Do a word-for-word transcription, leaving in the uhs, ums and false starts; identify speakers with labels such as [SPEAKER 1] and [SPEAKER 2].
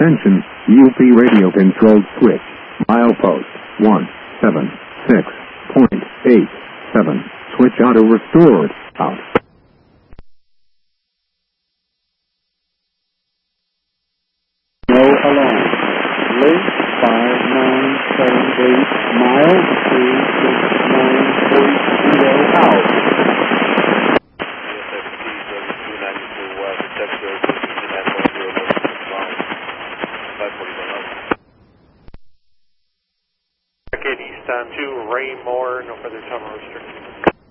[SPEAKER 1] Attention, U P radio controlled switch. Milepost one seven six point eight seven. Switch auto restored. Out.
[SPEAKER 2] Go along. Link five nine seven eight miles three six nine eight zero out.
[SPEAKER 3] East on two, Raymore, no further tunnel restriction.